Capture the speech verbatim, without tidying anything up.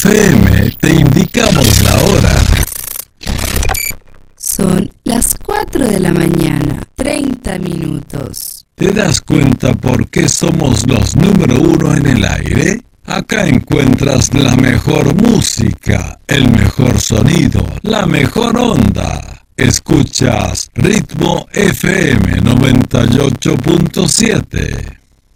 F M te indicamos la hora. Son las cuatro de la mañana, treinta minutos. ¿Te das cuenta por qué somos los número uno en el aire? Acá encuentras la mejor música, el mejor sonido, la mejor onda. Escuchas Ritmo F M noventa y ocho punto siete.